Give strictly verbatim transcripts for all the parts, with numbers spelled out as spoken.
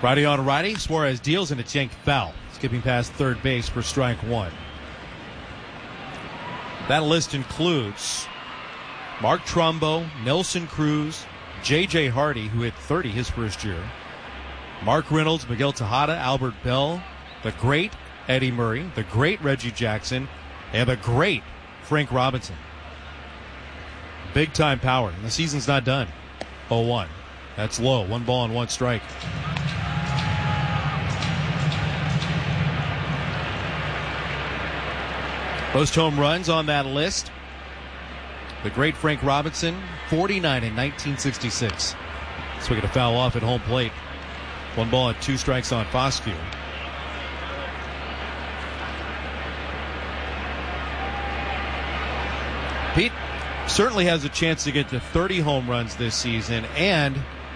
Righty on righty. Suarez deals and it's yanked foul. Skipping past third base for strike one. That list includes Mark Trumbo, Nelson Cruz, J J Hardy, who hit thirty his first year, Mark Reynolds, Miguel Tejada, Albert Bell, the great Eddie Murray, the great Reggie Jackson, and the great Frank Robinson. Big time power. And the season's not done. oh one. That's low. One ball and one strike. Most home runs on that list. The great Frank Robinson, forty-nine in nineteen sixty-six. So we get a foul off at home plate. One ball and two strikes on Foscue. Pete certainly has a chance to get to thirty home runs this season, and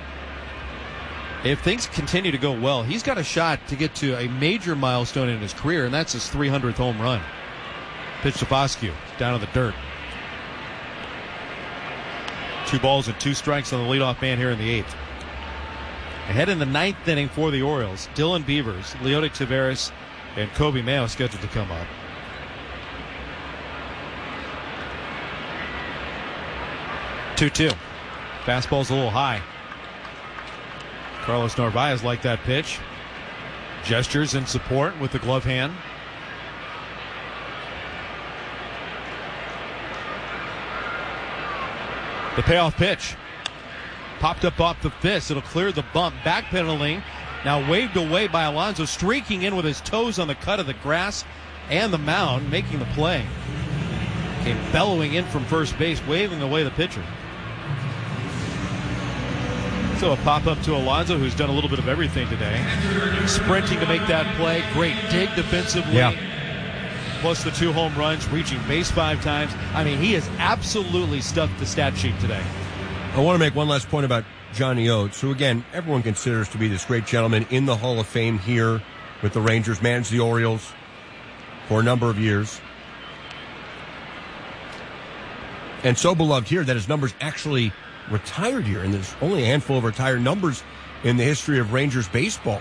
if things continue to go well, he's got a shot to get to a major milestone in his career, and that's his three hundredth home run. Pitch to Foscue, down in the dirt. Two balls and two strikes on the leadoff man here in the eighth. Ahead in the ninth inning for the Orioles, Dylan Beavers, Leody Taveras, and Kobe Mayo scheduled to come up. two two. Fastball's a little high. Carlos Narvaez liked that pitch. Gestures in support with the glove hand. The payoff pitch. Popped up off the fist. It'll clear the bump. Backpedaling. Now waved away by Alonso. Streaking in with his toes on the cut of the grass and the mound. Making the play. Came bellowing in from first base. Waving away the pitcher. So a pop-up to Alonso, who's done a little bit of everything today. Sprinting to make that play. Great dig defensively. Yeah. Plus the two home runs, reaching base five times. I mean, he has absolutely stuffed the stat sheet today. I want to make one last point about Johnny Oates, who, again, everyone considers to be this great gentleman in the Hall of Fame here with the Rangers, managed the Orioles for a number of years. And so beloved here that his numbers actually retired here, and there's only a handful of retired numbers in the history of Rangers baseball.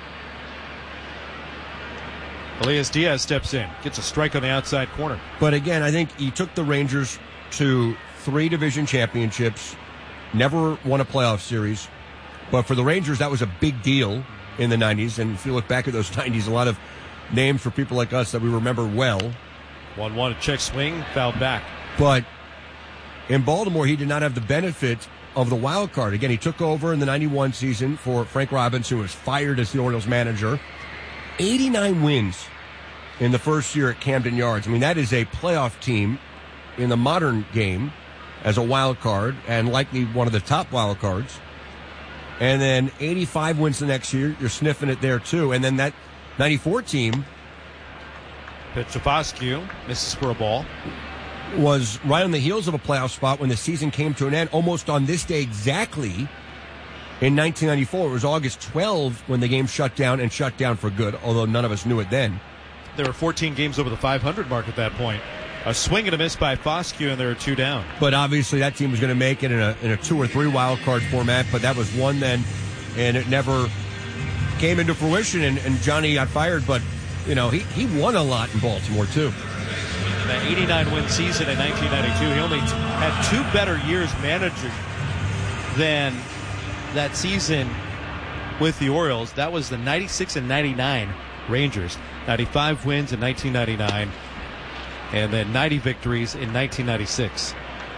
Elias Diaz steps in, gets a strike on the outside corner. But again, I think he took the Rangers to three division championships, never won a playoff series. But for the Rangers, that was a big deal in the nineties. And if you look back at those nineties, a lot of names for people like us that we remember well. one one, a check swing, fouled back. But in Baltimore, he did not have the benefit of the wild card. Again, he took over in the ninety-one season for Frank Robinson, who was fired as the Orioles manager. eighty-nine wins in the first year at Camden Yards. I mean, that is a playoff team in the modern game as a wild card, and likely one of the top wild cards. And then eighty-five wins the next year. You're sniffing it there, too. And then that ninety-four team, pitch to Foscue, misses for a ball, was right on the heels of a playoff spot when the season came to an end, almost on this day exactly. In nineteen ninety-four, it was August twelfth when the game shut down, and shut down for good, although none of us knew it then. There were fourteen games over the five hundred mark at that point. A swing and a miss by Foscue, and there are two down. But obviously that team was going to make it in a, in a two or three wild card format, but that was one then, and it never came into fruition, and, and Johnny got fired, but, you know, he, he won a lot in Baltimore, too. That eighty-nine win season in nineteen ninety-two, he only had two better years managing than that season with the Orioles. That was the ninety-six and ninety-nine Rangers. ninety-five wins in nineteen ninety-nine, and then ninety victories in nineteen ninety-six.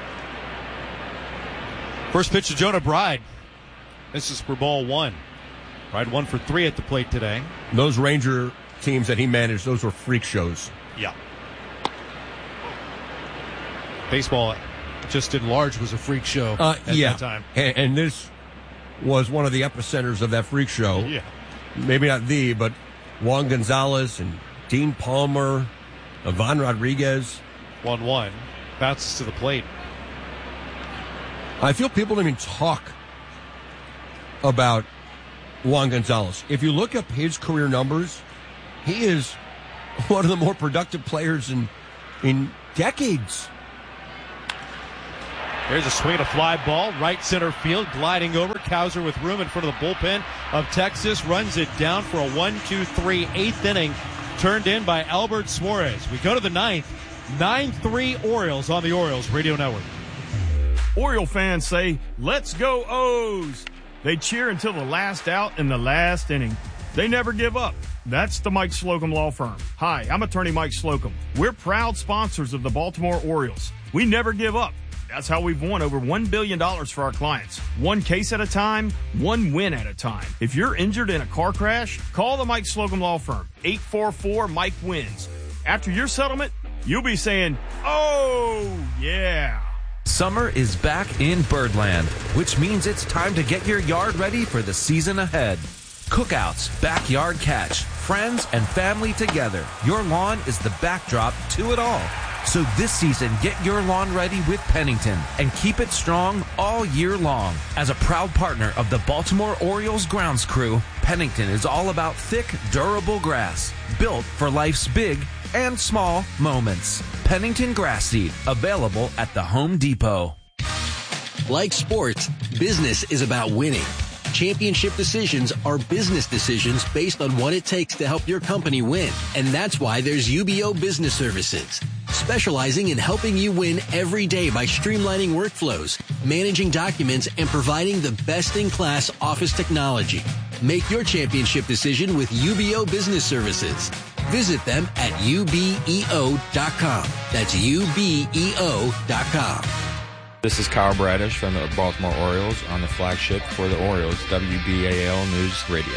First pitch to Jonah Bride. This is for ball one. Bride one for three at the plate today. Those Ranger teams that he managed, those were freak shows. Yeah. Baseball, just in large, was a freak show uh, at yeah. that time. And, and this was one of the epicenters of that freak show. Yeah. Maybe not the, but Juan Gonzalez and Dean Palmer, Ivan Rodriguez. one one. Bounces to the plate. I feel people don't even talk about Juan Gonzalez. If you look up his career numbers, he is one of the more productive players in in decades. There's a swing and a fly ball, right center field, gliding over. Cowser with room in front of the bullpen of Texas, runs it down for a one two three eighth inning, turned in by Albert Suarez. We go to the ninth, nine three Orioles on the Orioles Radio Network. Oriole fans say, "Let's go O's." They cheer until the last out in the last inning. They never give up. That's the Mike Slocum Law Firm. Hi, I'm attorney Mike Slocum. We're proud sponsors of the Baltimore Orioles. We never give up. That's how we've won over one billion dollars for our clients. One case at a time, one win at a time. If you're injured in a car crash, call the Mike Slocum Law Firm. eight four four Mike wins. After your settlement, you'll be saying, "Oh, yeah." Summer is back in Birdland, which means it's time to get your yard ready for the season ahead. Cookouts, backyard catch, friends and family together. Your lawn is the backdrop to it all. So this season, get your lawn ready with Pennington and keep it strong all year long. As a proud partner of the Baltimore Orioles grounds crew, Pennington is all about thick, durable grass, built for life's big and small moments. Pennington Grass Seed, available at the Home Depot. Like sports, business is about winning. Championship decisions are business decisions based on what it takes to help your company win. And that's why there's U B O Business Services, specializing in helping you win every day by streamlining workflows, managing documents, and providing the best-in-class office technology. Make your championship decision with U B O Business Services. Visit them at U B E O dot com. That's U B E O dot com. This is Kyle Bradish from the Baltimore Orioles on the flagship for the Orioles, W B A L News Radio.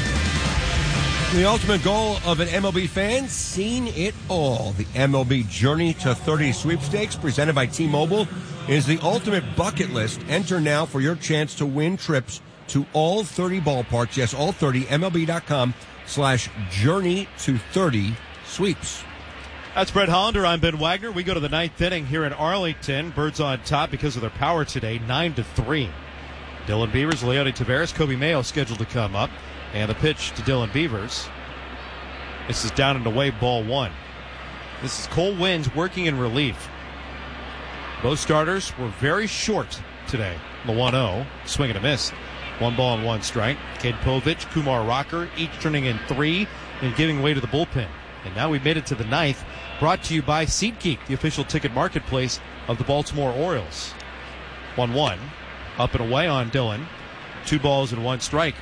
The ultimate goal of an M L B fan, seen it all. The M L B Journey to thirty sweepstakes presented by T-Mobile is the ultimate bucket list. Enter now for your chance to win trips to all thirty ballparks. Yes, all thirty. M L B dot com slash journey to thirty sweeps. That's Brett Hollander. I'm Ben Wagner. We go to the ninth inning here in Arlington. Birds on top because of their power today, nine to three. Dylan Beavers, Leody Taveras, Kobe Mayo scheduled to come up. And the pitch to Dylan Beavers. This is down and away, ball one. This is Cole Wins working in relief. Both starters were very short today. The one oh, swing and a miss. One ball and one strike. Cade Povich, Kumar Rocker, each turning in three and giving way to the bullpen. And now we've made it to the ninth, brought to you by SeatGeek, the official ticket marketplace of the Baltimore Orioles. one one, up and away on Dylan. Two balls and one strike.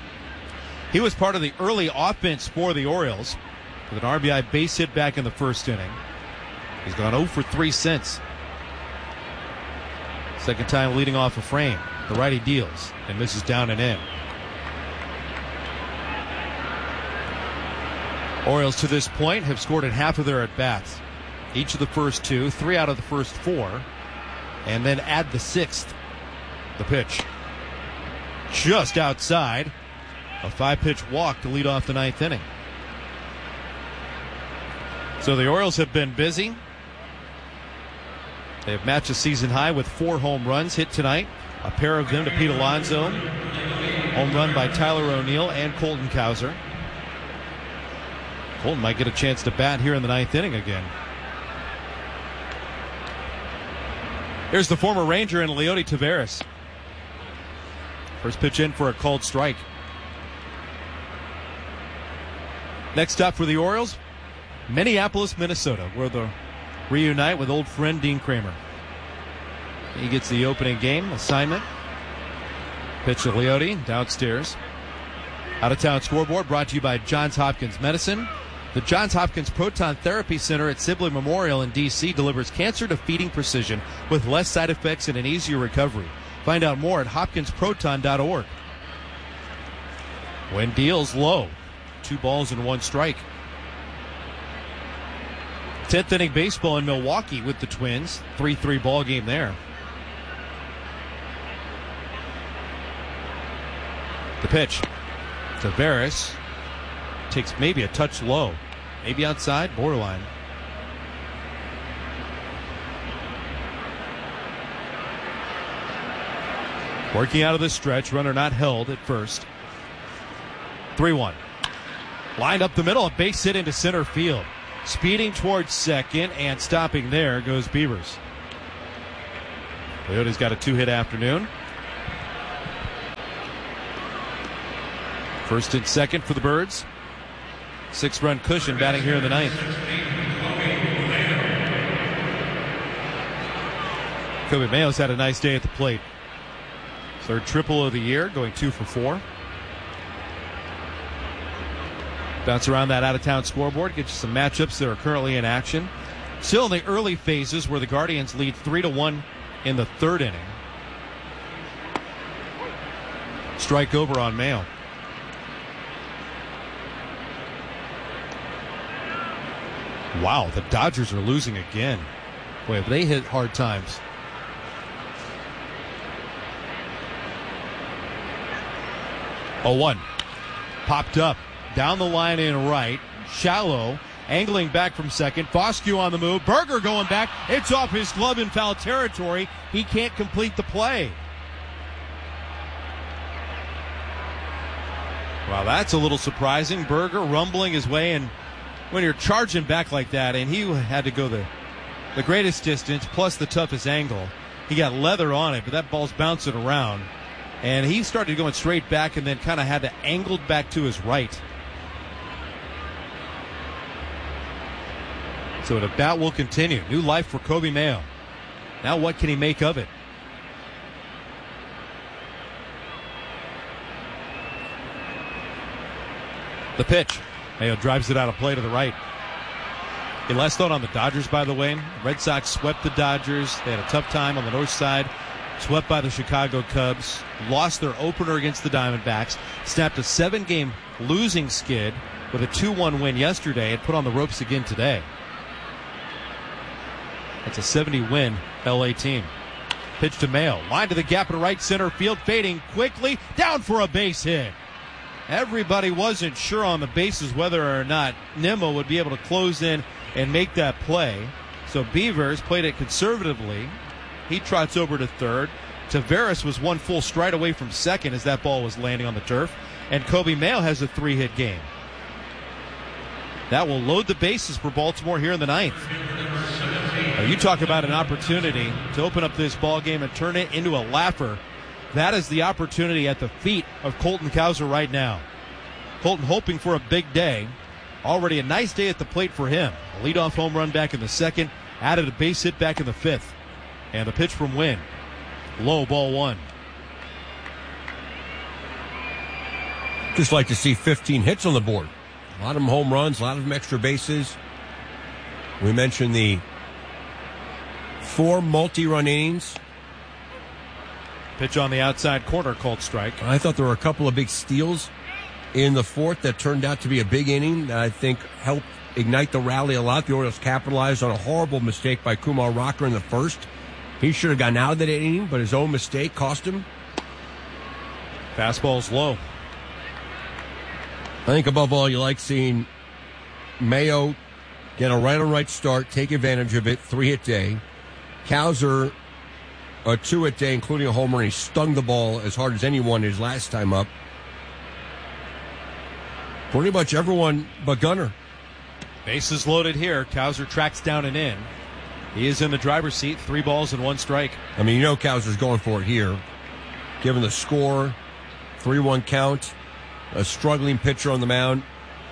He was part of the early offense for the Orioles with an R B I base hit back in the first inning. He's gone oh for three since. Second time leading off a frame. The righty deals and misses down and in. Orioles to this point have scored in half of their at-bats. Each of the first two, three out of the first four, and then add the sixth. The pitch. Just outside. A five-pitch walk to lead off the ninth inning. So the Orioles have been busy. They have matched a season high with four home runs hit tonight. A pair of them to Pete Alonso. Home run by Tyler O'Neill and Colton Cowser. Colton might get a chance to bat here in the ninth inning again. Here's the former Ranger and Leody Taveras. First pitch in for a called strike. Next up for the Orioles, Minneapolis, Minnesota, where they'll reunite with old friend Dean Kramer. He gets the opening game assignment. Pitch to Leody downstairs. Out-of-town scoreboard brought to you by Johns Hopkins Medicine. The Johns Hopkins Proton Therapy Center at Sibley Memorial in D C delivers cancer-defeating precision with less side effects and an easier recovery. Find out more at hopkins proton dot org. Wind deals low. Two balls and one strike. tenth inning baseball in Milwaukee with the Twins. three three ball game there. The pitch. Taveras takes maybe a touch low. Maybe outside, borderline. Working out of the stretch, runner not held at first. three one. Lined up the middle, a base hit into center field. Speeding towards second and stopping there goes Beavers. Leota's got a two-hit afternoon. First and second for the Birds. Six-run cushion batting here in the ninth. Kobe Mayo's had a nice day at the plate. Third triple of the year, going two for four. Bounce around that out-of-town scoreboard, get you some matchups that are currently in action. Still in the early phases where the Guardians lead three to one in the third inning. Strike over on Mayo. Wow, the Dodgers are losing again. Boy, have they hit hard times. oh one. Popped up. Down the line in right. Shallow. Angling back from second. Foscue on the move. Berger going back. It's off his glove in foul territory. He can't complete the play. Wow, that's a little surprising. Berger rumbling his way, and when you're charging back like that, and he had to go the, the greatest distance plus the toughest angle, he got leather on it, but that ball's bouncing around. And he started going straight back and then kind of had to angle back to his right. So the bat will continue. New life for Kobe Mayo. Now what can he make of it? The pitch. Mayo drives it out of play to the right. A last thought on the Dodgers, by the way. Red Sox swept the Dodgers. They had a tough time on the north side. Swept by the Chicago Cubs. Lost their opener against the Diamondbacks. Snapped a seven-game losing skid with a two one win yesterday and put on the ropes again today. That's a seventy win L A team. Pitch to Mayo. Line to the gap in right center field. Fading quickly. Down for a base hit. Everybody wasn't sure on the bases whether or not Nimmo would be able to close in and make that play. So Beavers played it conservatively. He trots over to third. Taveras was one full stride away from second as that ball was landing on the turf. And Kobe Mayo has a three-hit game. That will load the bases for Baltimore here in the ninth. Now you talk about an opportunity to open up this ball game and turn it into a laugher. That is the opportunity at the feet of Colton Cowser right now. Colton hoping for a big day. Already a nice day at the plate for him. A leadoff home run back in the second. Added a base hit back in the fifth. And the pitch from Wynn. Low, ball one. Just like to see fifteen hits on the board. A lot of them home runs, a lot of them extra bases. We mentioned the four multi-run innings. Pitch on the outside corner called strike. I thought there were a couple of big steals in the fourth that turned out to be a big inning that I think helped ignite the rally a lot. The Orioles capitalized on a horrible mistake by Kumar Rocker in the first. He should have gotten out of that inning, but his own mistake cost him. Fastball's low. I think above all, you like seeing Mayo get a right-on-right start, take advantage of it, three-hit day. Cowser, a two-hit day, including a homer, and he stung the ball as hard as anyone his last time up. Pretty much everyone but Gunnar. Bases loaded here. Cowser tracks down and in. He is in the driver's seat, three balls and one strike. I mean, you know Cowser's going for it here. Given the score, three one count, a struggling pitcher on the mound.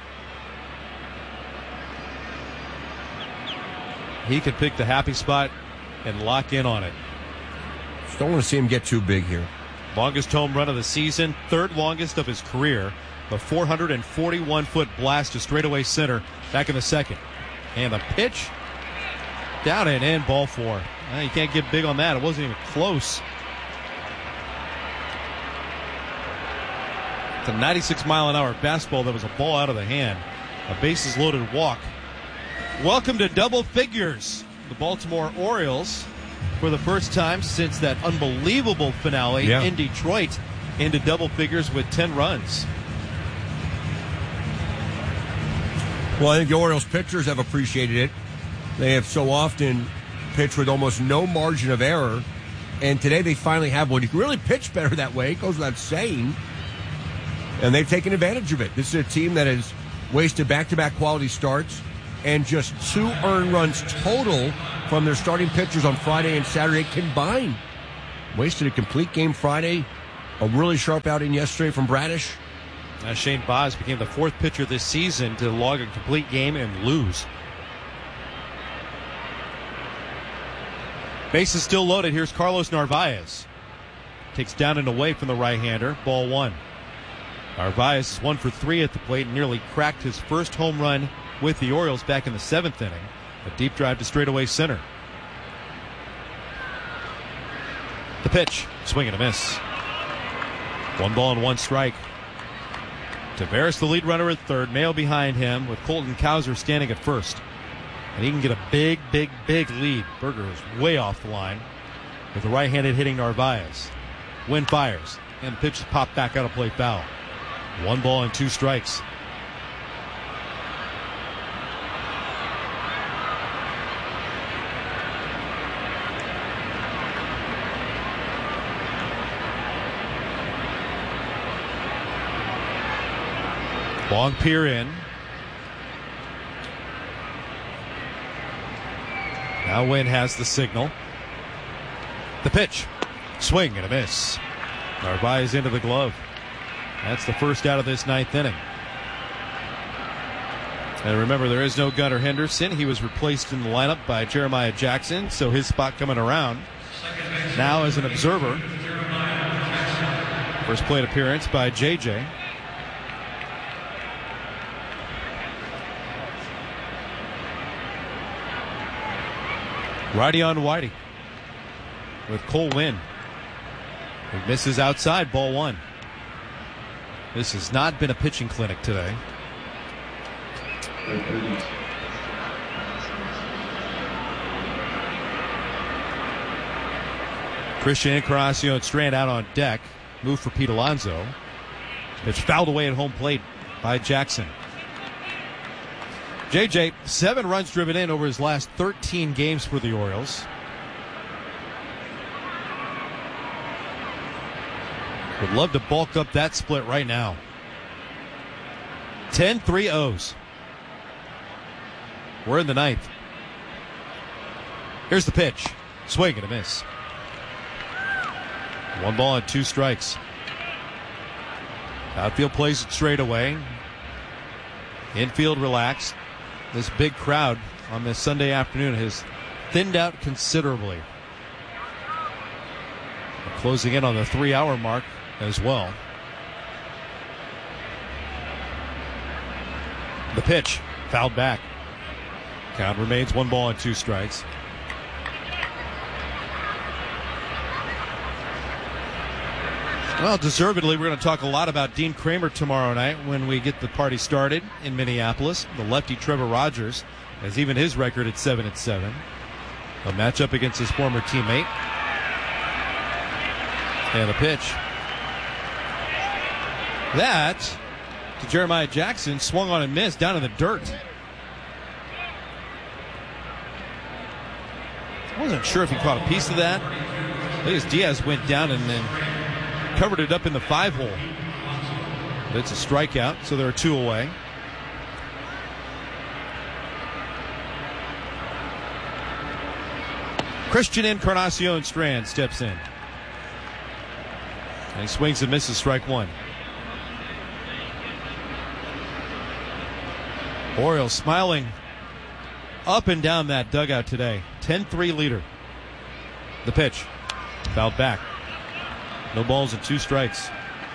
He could pick the happy spot and lock in on it. Just don't want to see him get too big here. Longest home run of the season, third longest of his career. The four hundred forty-one foot blast to straightaway center back in the second. And the pitch down and in, ball four. Well, you can't get big on that. It wasn't even close. It's a ninety-six mile an hour fastball that was a ball out of the hand. A bases loaded walk. Welcome to double figures. The Baltimore Orioles, for the first time since that unbelievable finale yeah. in Detroit, into double figures with ten runs. Well, I think the Orioles pitchers have appreciated it. They have so often pitched with almost no margin of error, and today they finally have one. You can really pitch better that way. It goes without saying. And they've taken advantage of it. This is a team that has wasted back-to-back quality starts and just two earned runs total from their starting pitchers on Friday and Saturday combined. wasted a complete game Friday. A really sharp outing yesterday from Bradish. Uh, Shane Baz became the fourth pitcher this season to log a complete game and lose. Base is still loaded. Here's Carlos Narvaez. Takes down and away from the right-hander. Ball one. Narvaez is one for three at the plate and nearly cracked his first home run with the Orioles back in the seventh inning. A deep drive to straightaway center. The pitch. Swing and a miss. One ball and one strike. Taveras, the lead runner at third. Mayo behind him with Colton Cowser standing at first. And he can get a big, big, big lead. Berger is way off the line with the right-handed hitting Narvaez. Wynn fires, and the pitch is popped back out of play foul. One ball and two strikes. Long peer in. Now Wynn has the signal. The pitch. Swing and a miss. Narvaez into the glove. That's the first out of this ninth inning. And remember, there is no Gunnar Henderson. He was replaced in the lineup by Jeremiah Jackson, so his spot coming around. Now as an observer. First plate appearance by J J. Righty on Whitey with Cole Wynn. He misses outside, ball one. This has not been a pitching clinic today. Christian Encarnacion Strand out on deck. Move for Pete Alonso. It's fouled away at home plate by Jackson. J J, seven runs driven in over his last thirteen games for the Orioles. Would love to bulk up that split right now. ten three O's. We're in the ninth. Here's the pitch. Swing and a miss. One ball and two strikes. Outfield plays it straight away. Infield relaxed. This big crowd on this Sunday afternoon has thinned out considerably. We're closing in on the three-hour mark as well. The pitch, fouled back. Count remains one ball and two strikes. Well, deservedly, we're going to talk a lot about Dean Kramer tomorrow night when we get the party started in Minneapolis. The lefty Trevor Rogers has even his record at seven and seven. A matchup against his former teammate. And the pitch. That to Jeremiah Jackson, swung on and missed down in the dirt. I wasn't sure if he caught a piece of that. I think as Diaz went down and then covered it up in the five hole. But it's a strikeout, so there are two away. Christian Encarnacion Strand steps in. And he swings and misses, strike one. Orioles smiling up and down that dugout today. ten three leader. The pitch. Fouled back. No balls and two strikes.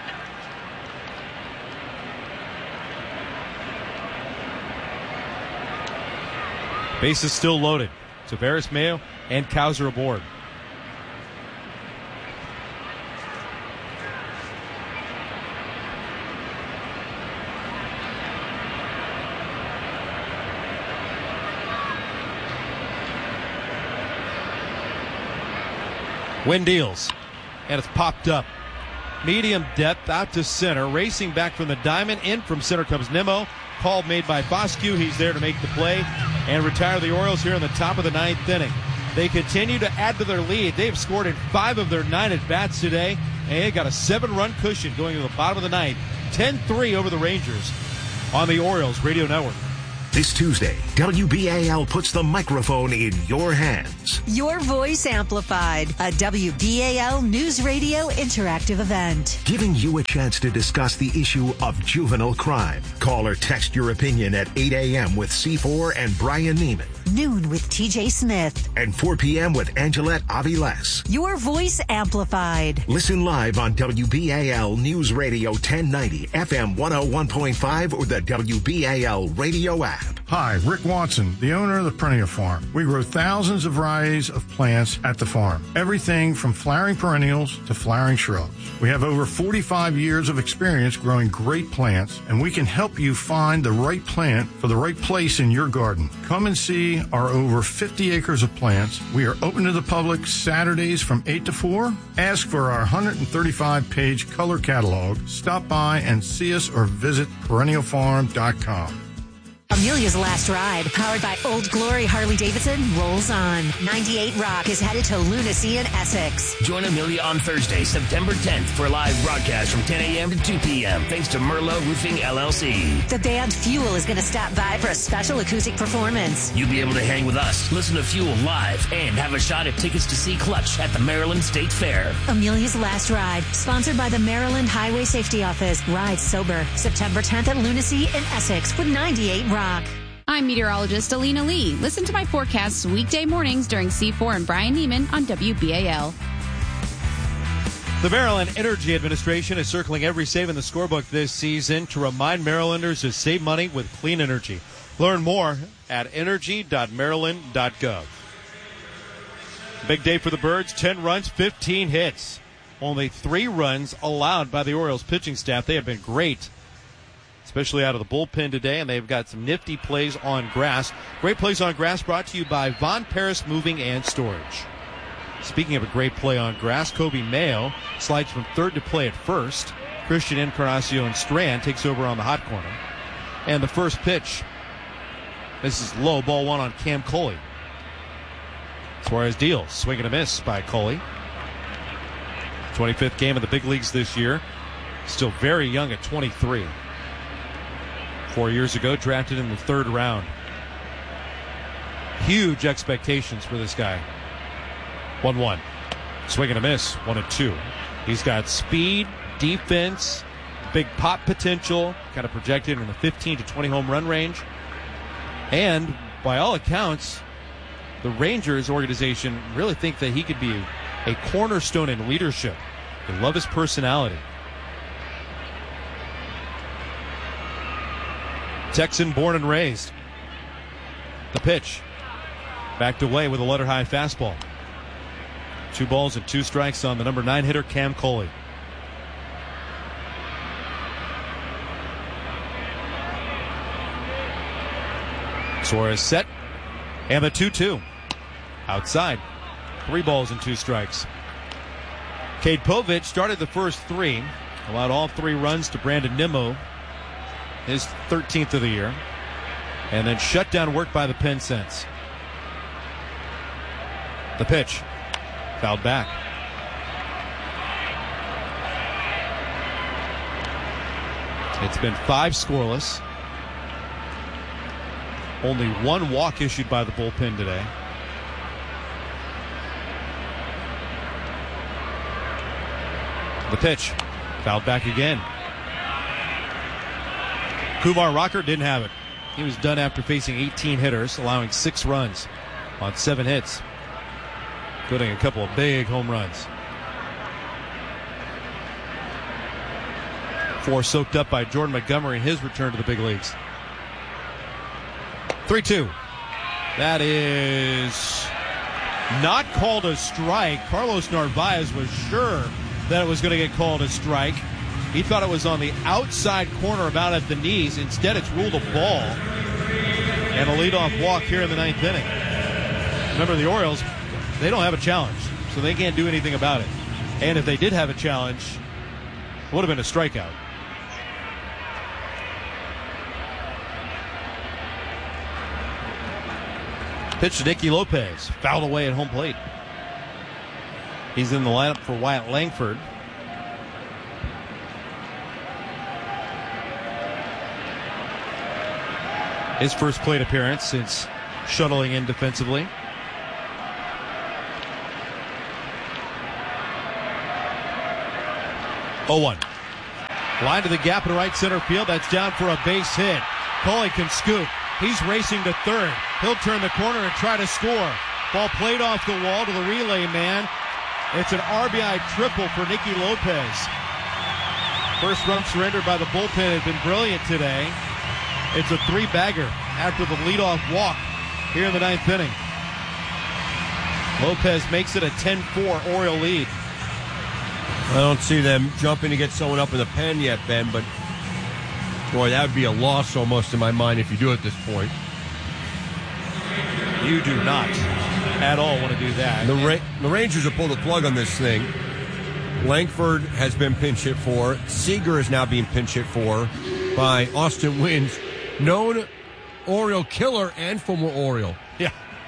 Base is still loaded. Taveras, Mayo, and Cowser aboard. Wynn deals. And it's popped up. Medium depth out to center. Racing back from the diamond. In from center comes Nimmo. Call made by Foscue. He's there to make the play and retire the Orioles here in the top of the ninth inning. They continue to add to their lead. They've scored in five of their nine at-bats today. And they got a seven-run cushion going to the bottom of the ninth. ten three over the Rangers on the Orioles Radio Network. This Tuesday, W B A L puts the microphone in your hands. Your Voice Amplified, a W B A L News Radio interactive event. Giving you a chance to discuss the issue of juvenile crime. Call or text your opinion at eight a.m. with C four and Brian Neiman. Noon with T J Smith. And four p.m. with Angelette Aviles. Your Voice Amplified. Listen live on W B A L News Radio ten ninety, F M one oh one point five, or the W B A L radio app. Hi, Rick Watson, the owner of the Perennial Farm. We grow thousands of varieties of plants at the farm. Everything from flowering perennials to flowering shrubs. We have over forty-five years of experience growing great plants, and we can help you find the right plant for the right place in your garden. Come and see our over fifty acres of plants. We are open to the public Saturdays from eight to four. Ask for our one hundred thirty-five page color catalog. Stop by and see us or visit perennial farm dot com. Amelia's Last Ride, powered by Old Glory Harley-Davidson, rolls on. ninety-eight Rock is headed to Lunacy in Essex. Join Amelia on Thursday, September tenth for a live broadcast from ten a.m. to two p.m. thanks to Merlot Roofing, L L C. The band Fuel is going to stop by for a special acoustic performance. You'll be able to hang with us, listen to Fuel live, and have a shot at tickets to see Clutch at the Maryland State Fair. Amelia's Last Ride, sponsored by the Maryland Highway Safety Office. Ride sober. September tenth at Lunacy in Essex with ninety-eight Rock. I'm meteorologist Alina Lee. Listen to my forecasts weekday mornings during C four and Brian Neiman on W B A L. The Maryland Energy Administration is circling every save in the scorebook this season to remind Marylanders to save money with clean energy. Learn more at energy dot maryland dot gov. Big day for the Birds, ten runs, fifteen hits. Only three runs allowed by the Orioles pitching staff. They have been great, especially out of the bullpen today, and they've got some nifty plays on grass. Great plays on grass brought to you by Von Paris Moving and Storage. Speaking of a great play on grass, Kobe Mayo slides from third to play at first. Christian Encarnacion Strand takes over on the hot corner. And the first pitch, this is low, ball one on Cam Coley. Suarez deals, swing and a miss by Coley. twenty-fifth game of the big leagues this year. Still very young at twenty-three. Four years ago, drafted in the third round. Huge expectations for this guy. one one. Swing and a miss. one and two. He's got speed, defense, big pop potential, kind of projected in the fifteen to twenty home run range. And by all accounts, the Rangers organization really think that he could be a cornerstone in leadership. They love his personality. Texan born and raised. The pitch. Backed away with a letter high fastball. Two balls and two strikes on the number nine hitter, Cam Coley. Suarez set. And the two two. Outside. Three balls and two strikes. Cade Povich started the first three. Allowed all three runs to Brandon Nimmo, his thirteenth of the year. And then shut down work by the Penn Cents. The pitch. Fouled back. It's been five scoreless. Only one walk issued by the bullpen today. The pitch. Fouled back again. Kumar Rocker didn't have it. He was done after facing eighteen hitters, allowing six runs on seven hits, including a couple of big home runs. Four soaked up by Jordan Montgomery in his return to the big leagues. three two. That is not called a strike. Carlos Narvaez was sure that it was going to get called a strike. He thought it was on the outside corner, about at the knees. Instead, it's ruled a ball. And a leadoff walk here in the ninth inning. Remember, the Orioles, they don't have a challenge, so they can't do anything about it. And if they did have a challenge, it would have been a strikeout. Pitch to Nicky Lopez. Fouled away at home plate. He's in the lineup for Wyatt Langford. His first plate appearance since shuttling in defensively. oh one. Line to the gap in right center field. That's down for a base hit. Coley can scoop. He's racing to third. He'll turn the corner and try to score. Ball played off the wall to the relay man. It's an R B I triple for Nicky Lopez. First run surrendered by the bullpen had been brilliant today. It's a three-bagger after the leadoff walk here in the ninth inning. Lopez makes it a ten four Oriole lead. I don't see them jumping to get someone up in the pen yet, Ben, but boy, that would be a loss almost in my mind if you do at this point. You do not at all want to do that. The, Ra- the Rangers have pulled the plug on this thing. Langford has been pinch hit for. Seager is now being pinch hit for by Austin Wynns, known Oriole killer and former Oriole. Yeah.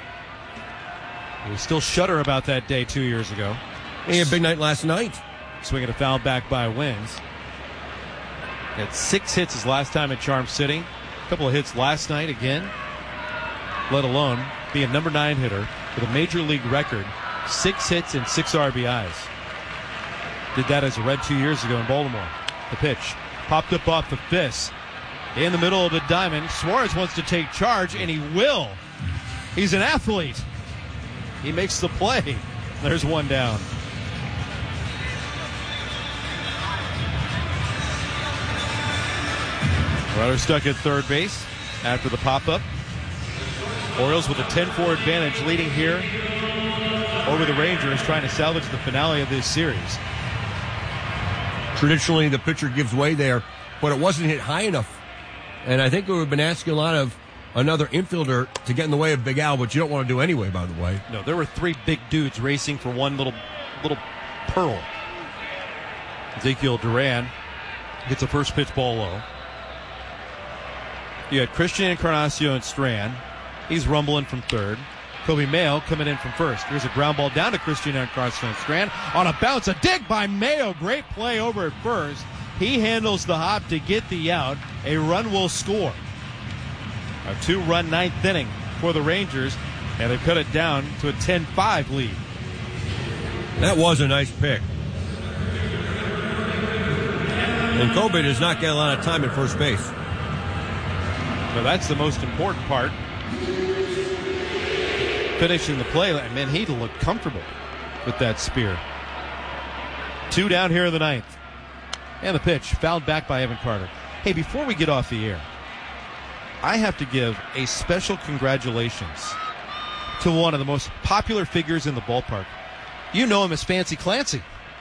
We still shudder about that day two years ago. He had a big night last night. Swinging a foul back by Wynns. Had six hits his last time at Charm City. A couple of hits last night again. Let alone be a number nine hitter with a major league record. Six hits and six R B Is. Did that as a Red two years ago in Baltimore. The pitch popped up off the fist. In the middle of the diamond, Suarez wants to take charge, and he will. He's an athlete. He makes the play. There's one down. Runner stuck at third base after the pop-up. Orioles with a ten four advantage leading here over the Rangers, trying to salvage the finale of this series. Traditionally, the pitcher gives way there, but it wasn't hit high enough. And I think we would have been asking a lot of another infielder to get in the way of Big Al, which you don't want to do anyway, by the way. No, there were three big dudes racing for one little little pearl. Ezekiel Duran gets a first pitch ball low. You had Christian Encarnacion and Strand. He's rumbling from third. Kobe Mayo coming in from first. Here's a ground ball down to Christian Encarnacion and Strand. On a bounce, a dig by Mayo. Great play over at first. He handles the hop to get the out. A run will score. A two-run ninth inning for the Rangers, and they cut it down to a ten five lead. That was a nice pick. And Kobe does not get a lot of time at first base. So that's the most important part. Finishing the play, I mean, he looked comfortable with that spear. Two down here in the ninth. And the pitch, fouled back by Evan Carter. Hey, before we get off the air, I have to give a special congratulations to one of the most popular figures in the ballpark. You know him as Fancy Clancy.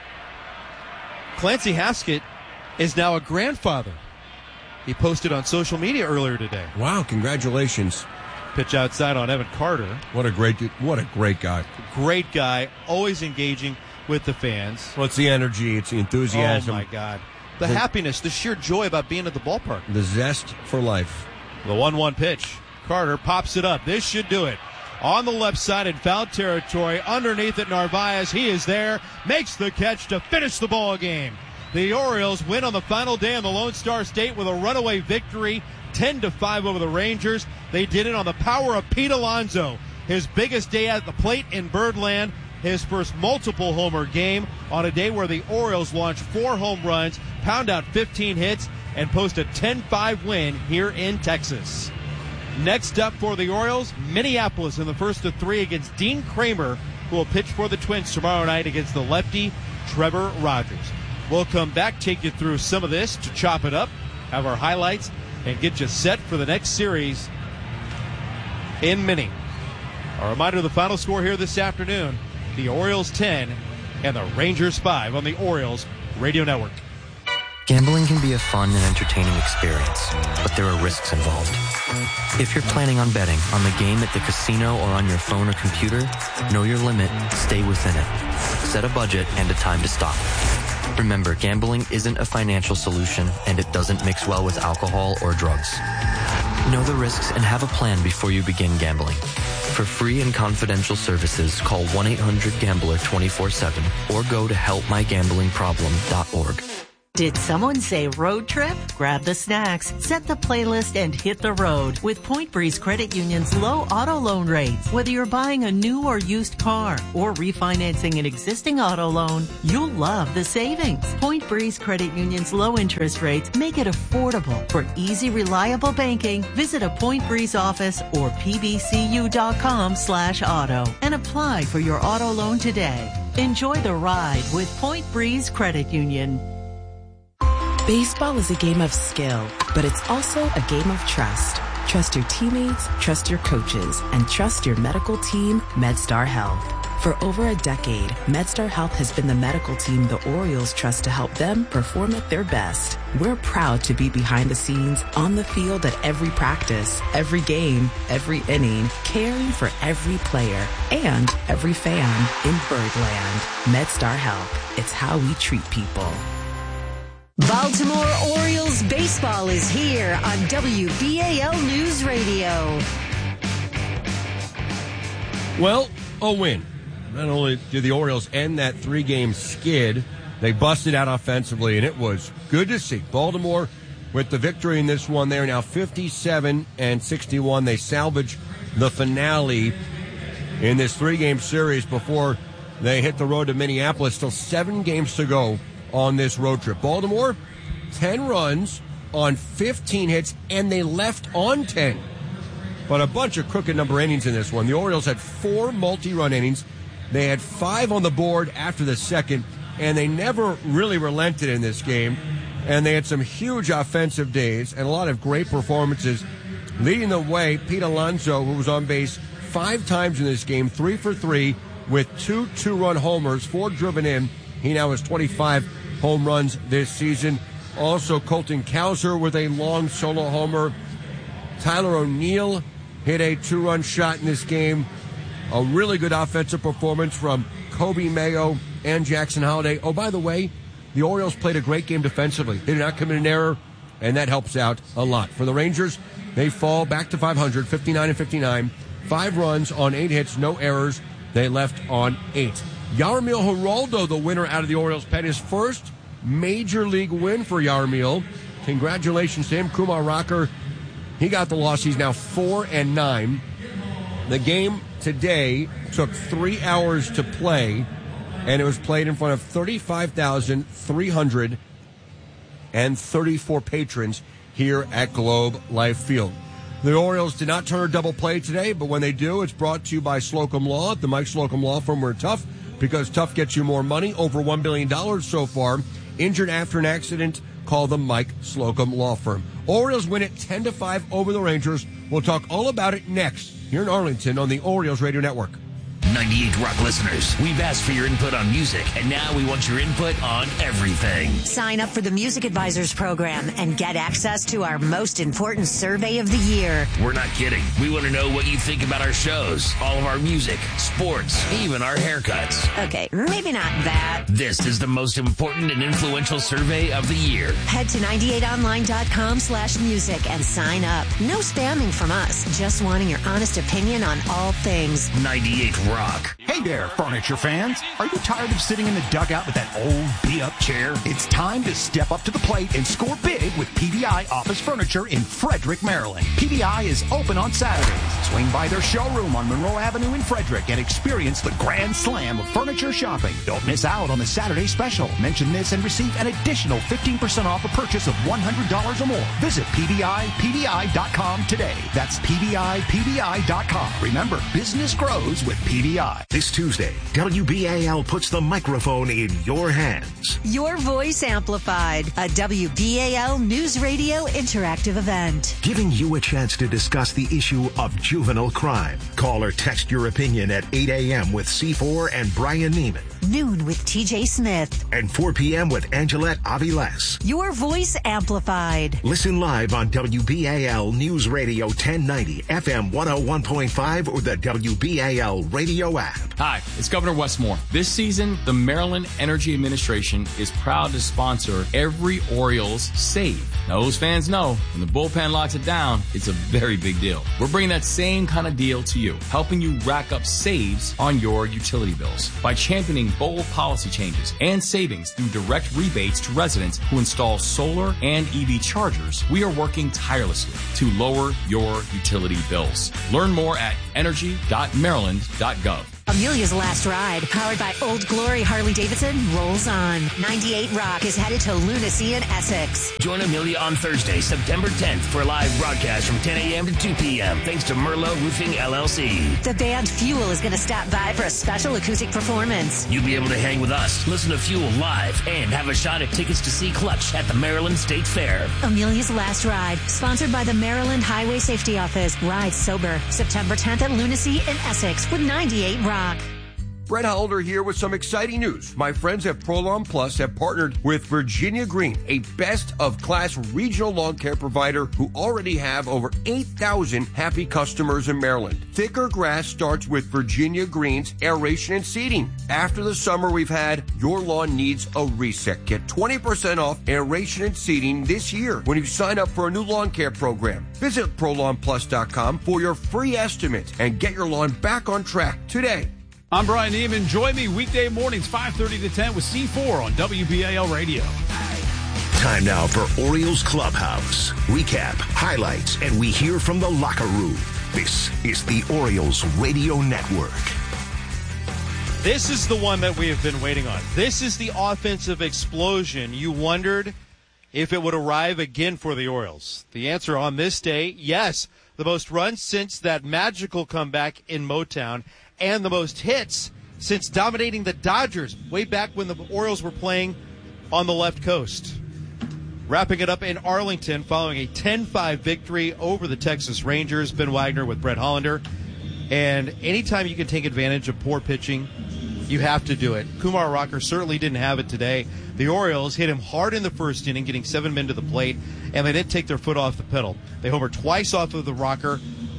Clancy Haskett is now a grandfather. He posted on social media earlier today. Wow, congratulations. Pitch outside on Evan Carter. What a great what a great guy. Great guy, always engaging with the fans. Well, it's the energy, it's the enthusiasm. Oh, my God. The, the happiness, the sheer joy about being at the ballpark. The zest for life. The one one pitch. Carter pops it up. This should do it. On the left side in foul territory, underneath it, Narvaez. He is there, makes the catch to finish the ball game. The Orioles win on the final day in the Lone Star State with a runaway victory, ten to five over the Rangers. They did it on the power of Pete Alonso. His biggest day at the plate in Birdland. His first multiple homer game on a day where the Orioles launched four home runs, pound out fifteen hits, and post a ten five win here in Texas. Next up for the Orioles, Minneapolis in the first of three against Dean Kramer, who will pitch for the Twins tomorrow night against the lefty Trevor Rogers. We'll come back, take you through some of this to chop it up, have our highlights, and get you set for the next series in Minnie. A reminder of the final score here this afternoon, the Orioles ten and the Rangers five on the Orioles Radio Network. Gambling can be a fun and entertaining experience, but there are risks involved. If you're planning on betting on the game at the casino or on your phone or computer, know your limit, stay within it. Set a budget and a time to stop. Remember, gambling isn't a financial solution, and it doesn't mix well with alcohol or drugs. Know the risks and have a plan before you begin gambling. For free and confidential services, call one eight hundred gambler two four seven or go to help my gambling problem dot org. Did someone say road trip? Grab the snacks, set the playlist, and hit the road with Point Breeze Credit Union's low auto loan rates. Whether you're buying a new or used car or refinancing an existing auto loan, you'll love the savings. Point Breeze Credit Union's low interest rates make it affordable. For easy, reliable banking, visit a Point Breeze office or pbcu.com slash auto and apply for your auto loan today. Enjoy the ride with Point Breeze Credit Union. Baseball is a game of skill, but it's also a game of trust. Trust your teammates, trust your coaches, and trust your medical team, MedStar Health. For over a decade, MedStar Health has been the medical team the Orioles trust to help them perform at their best. We're proud to be behind the scenes, on the field at every practice, every game, every inning, caring for every player and every fan in Birdland. MedStar Health. It's how we treat people. Baltimore Orioles baseball is here on W B A L News Radio. Well, a win. Not only did the Orioles end that three-game skid, they busted out offensively, and it was good to see. Baltimore with the victory in this one. They're now fifty-seven and sixty-one. They salvage the finale in this three-game series before they hit the road to Minneapolis. Still seven games to go on this road trip. Baltimore, ten runs on fifteen hits, and they left on ten. But a bunch of crooked number innings in this one. The Orioles had four multi-run innings. They had five on the board after the second, and they never really relented in this game. And they had some huge offensive days and a lot of great performances. Leading the way, Pete Alonso, who was on base five times in this game, three for three with two two-run homers, four driven in. He now has twenty-five home runs this season. Also, Colton Cowser with a long solo homer. Tyler O'Neill hit a two-run shot in this game. A really good offensive performance from Kobe Mayo and Jackson Holliday. Oh, by the way, the Orioles played a great game defensively. They did not commit an error, and that helps out a lot. For the Rangers, they fall back to five hundred, fifty-nine and fifty-nine. Five runs on eight hits, no errors. They left on eight. Yarmil Geraldo, the winner out of the Orioles pen, his first major league win for Yarmil. Congratulations to him. Kumar Rocker, he got the loss. He's now four and nine. The game today took three hours to play, and it was played in front of thirty-five thousand three hundred thirty-four patrons here at Globe Life Field. The Orioles did not turn a double play today, but when they do, it's brought to you by Slocum Law, the Mike Slocum Law Firm. We're tough because tough gets you more money, over one billion dollars so far. Injured after an accident, call the Mike Slocum Law Firm. Orioles win it ten to five over the Rangers. We'll talk all about it next here in Arlington on the Orioles Radio Network. ninety-eight Rock listeners, we've asked for your input on music, and now we want your input on everything. Sign up for the Music Advisors program and get access to our most important survey of the year. We're not kidding. We want to know what you think about our shows, all of our music, sports, even our haircuts. Okay, maybe not that. This is the most important and influential survey of the year. Head to ninety-eight online dot com slash music and sign up. No spamming from us, just wanting your honest opinion on all things. ninety-eight Rock. Hey there, furniture fans. Are you tired of sitting in the dugout with that old beat-up chair? It's time to step up to the plate and score big with P V I Office Furniture in Frederick, Maryland. P V I is open on Saturdays. Swing by their showroom on Monroe Avenue in Frederick and experience the grand slam of furniture shopping. Don't miss out on the Saturday special. Mention this and receive an additional fifteen percent off a purchase of one hundred dollars or more. Visit P V I P V I dot com today. That's P V I P V I dot com. Remember, business grows with P V I. This Tuesday, W B A L puts the microphone in your hands. Your Voice Amplified, a W B A L News Radio interactive event. Giving you a chance to discuss the issue of juvenile crime. Call or text your opinion at eight a.m. with C four and Brian Neiman. Noon with T J Smith. And four p.m. with Angelette Aviles. Your Voice Amplified. Listen live on W B A L News Radio ten ninety, F M one oh one point five, or the W B A L radio app. Hi, it's Governor Westmore. This season, the Maryland Energy Administration is proud to sponsor every Orioles save. Now, those fans know when the bullpen locks it down, it's a very big deal. We're bringing that same kind of deal to you, helping you rack up saves on your utility bills. By championing bold policy changes and savings through direct rebates to residents who install solar and E V chargers, we are working tirelessly to lower your utility bills. Learn more at energy dot maryland dot gov. Amelia's Last Ride, powered by Old Glory Harley-Davidson, rolls on. ninety-eight Rock is headed to Lunacy in Essex. Join Amelia on Thursday, September tenth for a live broadcast from ten a.m. to two p.m. thanks to Merlot Roofing, L L C. The band Fuel is going to stop by for a special acoustic performance. You'll be able to hang with us, listen to Fuel live, and have a shot at tickets to see Clutch at the Maryland State Fair. Amelia's Last Ride, sponsored by the Maryland Highway Safety Office. Ride sober, September tenth at Lunacy in Essex with ninety-eight Rock. Brett Hollander here with some exciting news. My friends at Prolon Plus have partnered with Virginia Green, a best-of-class regional lawn care provider who already have over eight thousand happy customers in Maryland. Thicker grass starts with Virginia Green's aeration and seeding. After the summer we've had, your lawn needs a reset. Get twenty percent off aeration and seeding this year when you sign up for a new lawn care program. Visit prolon plus dot com for your free estimate and get your lawn back on track today. I'm Brian Neiman. Join me weekday mornings, five thirty to ten with C four on W B A L Radio. Time now for Orioles Clubhouse. Recap, highlights, and we hear from the locker room. This is the Orioles Radio Network. This is the one that we have been waiting on. This is the offensive explosion. You wondered if it would arrive again for the Orioles. The answer on this day, yes. The most runs since that magical comeback in Motown, and the most hits since dominating the Dodgers way back when the Orioles were playing on the left coast. Wrapping it up in Arlington following a ten five victory over the Texas Rangers. Ben Wagner with Brett Hollander. And anytime you can take advantage of poor pitching, you have to do it. Kumar Rocker certainly didn't have it today. The Orioles hit him hard in the first inning, getting seven men to the plate, and they didn't take their foot off the pedal. They homered twice off of the rocker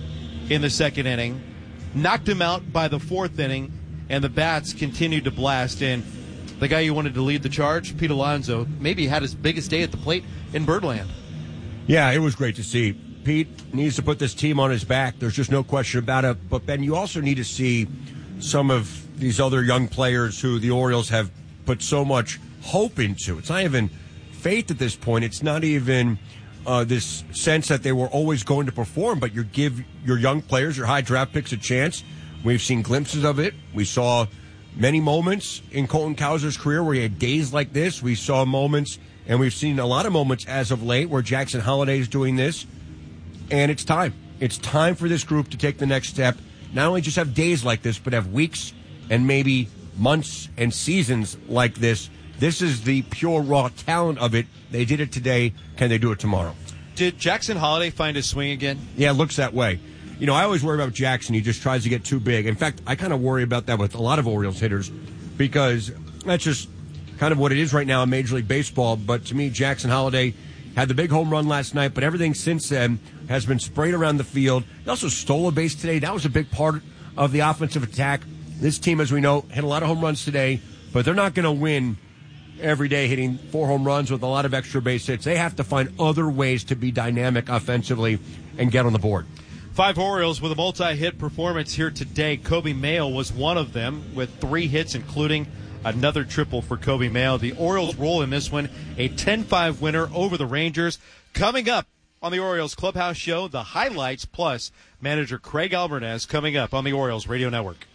in the second inning, knocked him out by the fourth inning, and the bats continued to blast in. The guy you wanted to lead the charge, Pete Alonso, maybe had his biggest day at the plate in Birdland. Yeah, it was great to see. Pete needs to put this team on his back. There's just no question about it. But, Ben, you also need to see some of these other young players who the Orioles have put so much hope into. It's not even faith at this point. It's not even uh, this sense that they were always going to perform, but you give your young players, your high draft picks, a chance. We've seen glimpses of it. We saw many moments in Colton Cowser's career where he had days like this. We saw moments, and we've seen a lot of moments as of late where Jackson Holliday is doing this. And it's time. It's time for this group to take the next step. Not only just have days like this, but have weeks and maybe months and seasons like this. This is the pure raw talent of it. They did it today. Can they do it tomorrow? Did Jackson Holliday find his swing again? Yeah, it looks that way. You know, I always worry about Jackson. He just tries to get too big. In fact, I kind of worry about that with a lot of Orioles hitters because that's just kind of what it is right now in Major League Baseball. But to me, Jackson Holliday had the big home run last night, but everything since then has been sprayed around the field. He also stole a base today. That was a big part of the offensive attack. This team, as we know, hit a lot of home runs today, but they're not going to win every day hitting four home runs with a lot of extra base hits. They have to find other ways to be dynamic offensively and get on the board. Five Orioles with a multi-hit performance here today. Kobe Mayo was one of them with three hits, including another triple for Kobe Mayo. The Orioles roll in this one, a ten five winner over the Rangers. Coming up on the Orioles Clubhouse Show, the highlights plus manager Craig Alvarez coming up on the Orioles Radio Network.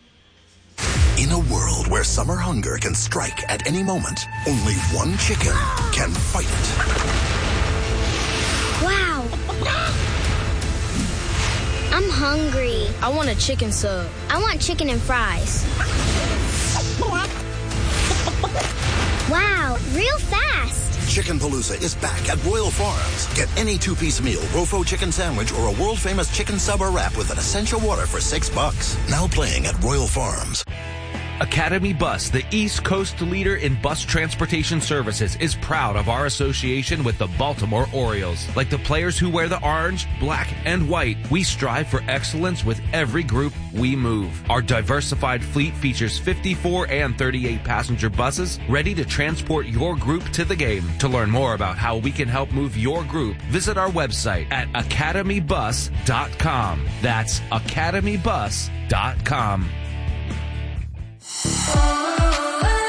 In a world where summer hunger can strike at any moment, only one chicken can fight it. Wow. I'm hungry. I want a chicken sub. I want chicken and fries. Wow, real fast. Chicken Palooza is back at Royal Farms. Get any two-piece meal, Rofo chicken sandwich, or a world-famous chicken sub or wrap with an essential water for six bucks. Now playing at Royal Farms. Academy Bus, the East Coast leader in bus transportation services, is proud of our association with the Baltimore Orioles. Like the players who wear the orange, black, and white, we strive for excellence with every group we move. Our diversified fleet features fifty-four and thirty-eight passenger buses ready to transport your group to the game. To learn more about how we can help move your group, visit our website at academy bus dot com. That's academy bus dot com. Oh,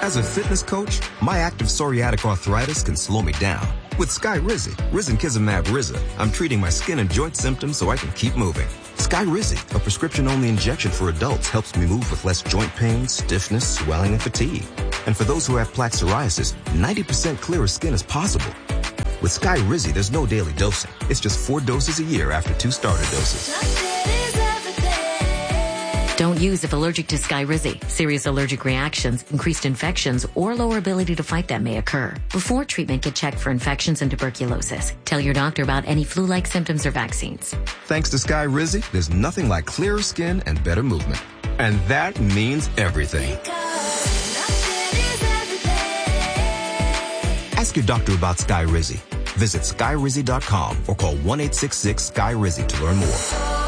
As a fitness coach, my active psoriatic arthritis can slow me down. With Skyrizi, Risankizumab Riza, I'm treating my skin and joint symptoms so I can keep moving. Skyrizi, a prescription-only injection for adults, helps me move with less joint pain, stiffness, swelling, and fatigue. And for those who have plaque psoriasis, ninety percent clearer skin is possible. With Skyrizi, there's no daily dosing. It's just four doses a year after two starter doses. Don't use if allergic to Skyrizi. Serious allergic reactions, increased infections, or lower ability to fight them may occur. Before treatment, get checked for infections and tuberculosis. Tell your doctor about any flu-like symptoms or vaccines. Thanks to Skyrizi, there's nothing like clearer skin and better movement. And that means everything. Ask your doctor about Skyrizi. Visit Skyrizi dot com or call one eight six six Sky Rizi to learn more.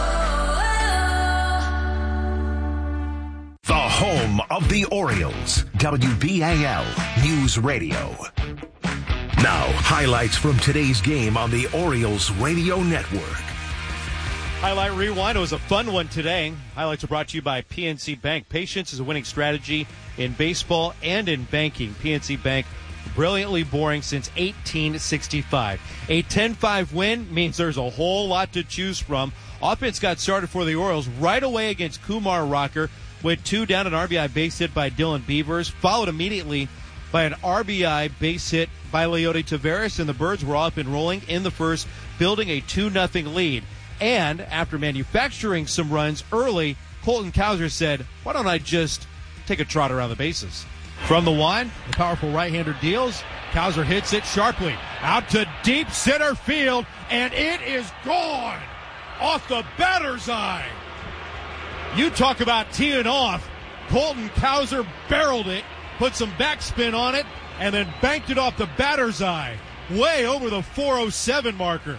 The home of the Orioles, W B A L News Radio. Now, highlights from today's game on the Orioles Radio Network. Highlight Rewind. It was a fun one today. Highlights are brought to you by P N C Bank. Patience is a winning strategy in baseball and in banking. P N C Bank, brilliantly boring since eighteen sixty-five. A ten five win means there's a whole lot to choose from. Offense got started for the Orioles right away against Kumar Rocker with two down, an R B I base hit by Dylan Beavers, followed immediately by an R B I base hit by Leody Taveras, and the Birds were up and rolling in the first, building a two nothing lead. And after manufacturing some runs early, Colton Cowser said, why don't I just take a trot around the bases? From the one, the powerful right-hander deals. Cowser hits it sharply out to deep center field, and it is gone off the batter's eye. You talk about teeing off. Colton Cowser barreled it, put some backspin on it, and then banked it off the batter's eye, way over the four oh seven marker.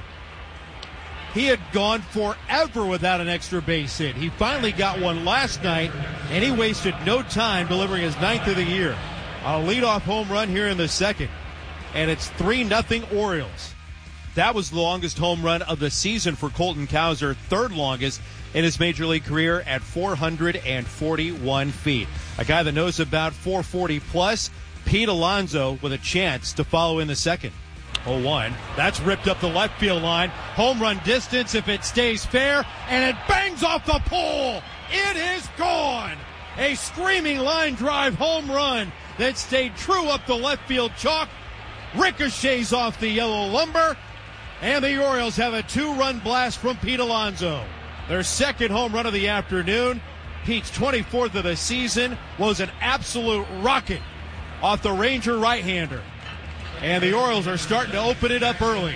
He had gone forever without an extra base hit. He finally got one last night, and he wasted no time delivering his ninth of the year. A leadoff home run here in the second, and it's three nothing Orioles. That was the longest home run of the season for Colton Cowser, third longest in his major league career at four hundred forty-one feet. A guy that knows about four forty plus, Pete Alonso, with a chance to follow in the second. oh one. That's ripped up the left field line. Home run distance if it stays fair, and it bangs off the pole. It is gone. A screaming line drive home run that stayed true up the left field chalk, ricochets off the yellow lumber, and the Orioles have a two-run blast from Pete Alonso. Their second home run of the afternoon. Pete's twenty-fourth of the season was an absolute rocket off the Ranger right-hander. And the Orioles are starting to open it up early.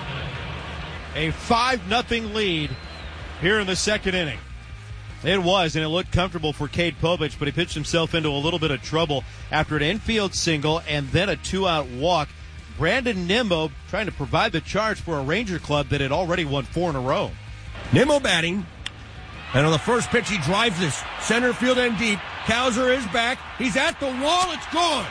A five nothing lead here in the second inning. It was, and it looked comfortable for Cade Povich, but he pitched himself into a little bit of trouble after an infield single and then a two-out walk. Brandon Nimmo trying to provide the charge for a Ranger club that had already won four in a row. Nimmo batting. And on the first pitch, he drives this center field and deep. Cowser is back. He's at the wall. It's gone.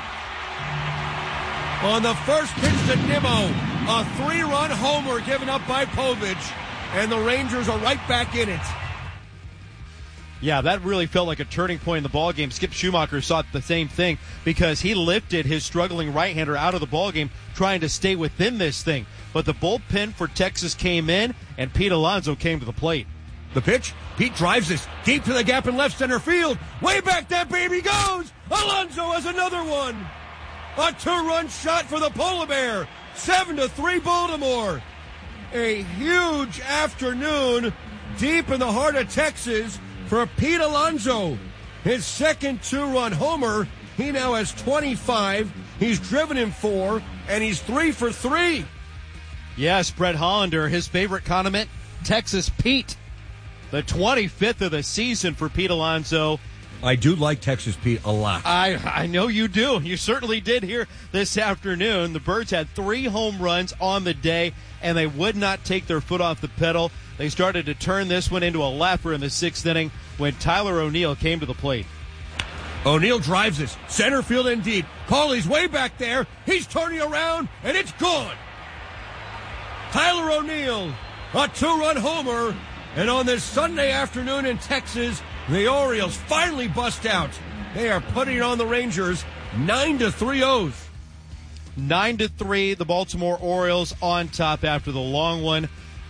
On the first pitch to Nimmo, a three-run homer given up by Povich, and the Rangers are right back in it. Yeah, that really felt like a turning point in the ballgame. Skip Schumacher saw the same thing because he lifted his struggling right-hander out of the ballgame trying to stay within this thing. But the bullpen for Texas came in, and Pete Alonso came to the plate. The pitch, Pete drives this deep to the gap in left center field. Way back that baby goes! Alonso has another one! A two-run shot for the Polar Bear. Seven to three Baltimore. A huge afternoon deep in the heart of Texas for Pete Alonso. His second two-run homer. He now has twenty-five. He's driven in four, and he's three for three. Yes, Brett Hollander, his favorite condiment, Texas Pete. The twenty-fifth of the season for Pete Alonso. I do like Texas Pete a lot. I I know you do. You certainly did here this afternoon. The Birds had three home runs on the day, and they would not take their foot off the pedal. They started to turn this one into a lapper in the sixth inning when Tyler O'Neill came to the plate. O'Neill drives this center field and deep. Cauley's way back there. He's turning around, and it's gone. Tyler O'Neill, a two-run homer. And on this Sunday afternoon in Texas, the Orioles finally bust out. They are putting on the Rangers Nine to three O's. Nine to three, the Baltimore Orioles on top after the long one